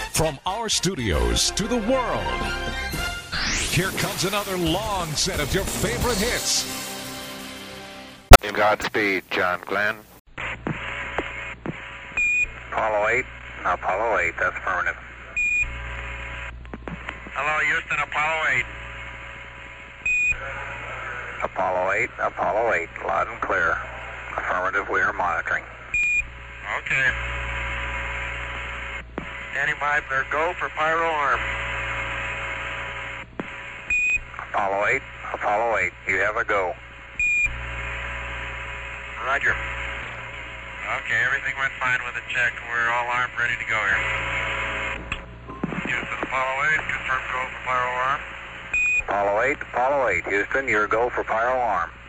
From our studios to the world, here comes another long set of your favorite hits. Godspeed, John Glenn. Apollo 8, Apollo 8, that's affirmative. Hello, Houston, Apollo 8. Apollo 8, Apollo 8, loud and clear. Affirmative, we are monitoring. Okay. Standing by for go for pyro arm. Apollo 8, Apollo 8, you have a go. Roger. Okay, everything went fine with the check. We're all armed, ready to go here. Houston, Apollo 8, confirm go for pyro arm. Apollo 8, Apollo 8, Houston, your go for pyro arm.